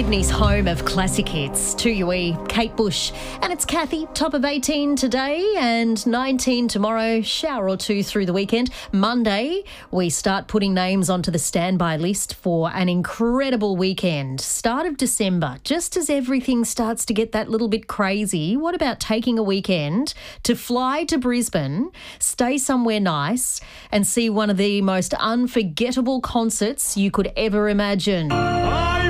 Sydney's home of classic hits, 2UE, Kate Bush. And it's Kathy, top of 18 today and 19 tomorrow, shower or two through the weekend. Monday, we start putting names onto the standby list for an incredible weekend. Start of December, just as everything starts to get that little bit crazy, what about taking a weekend to fly to Brisbane, stay somewhere nice and see one of the most unforgettable concerts you could ever imagine?